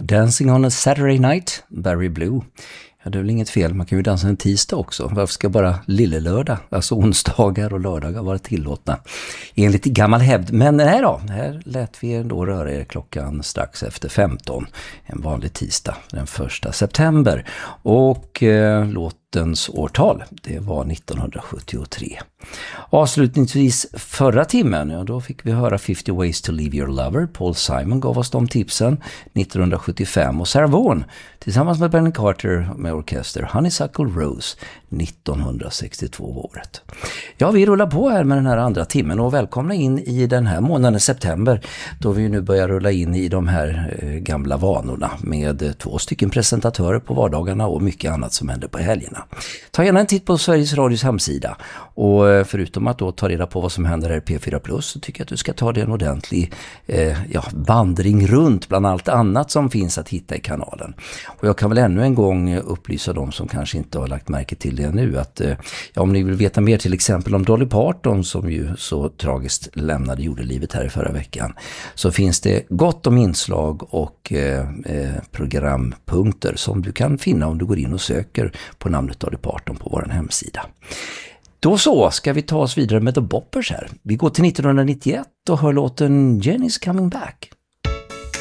Dancing on a Saturday Night, Barry Blue. Ja, det är väl inget fel, man kan ju dansa en tisdag också. Varför ska bara lillelördag, alltså onsdagar och lördagar vara tillåtna enligt gammal hävd? Men nej då, här lät vi då röra er klockan strax efter 15, en vanlig tisdag den 1 september. Och låtens årtal, det var 1973. Avslutningsvis förra timmen, ja, då fick vi höra 50 Ways to Leave Your Lover. Paul Simon gav oss de tipsen 1975 och Sarah Vaughan tillsammans med Benny Carter med orkester Honeysuckle Rose 1962 året. Ja, vi rullar på här med den här andra timmen och välkomna in i den här månaden september då vi nu börjar rulla in i de här gamla vanorna med 2 stycken presentatörer på vardagarna och mycket annat som händer på helgerna. Ta gärna en titt på Sveriges Radios hemsida och förutom att då ta reda på vad som händer här i P4 Plus så tycker jag att du ska ta dig en ordentlig vandring runt bland allt annat som finns att hitta i kanalen. Och jag kan väl ännu en gång upplysa dem som kanske inte har lagt märke till det nu att om ni vill veta mer till exempel om Dolly Parton som ju så tragiskt lämnade jordelivet här i förra veckan så finns det gott om inslag och programpunkter som du kan finna om du går in och söker på namnet Dolly Parton på vår hemsida. Då så ska vi ta oss vidare med The Boppers här. Vi går till 1991 och hör låten Jenny's Coming Back.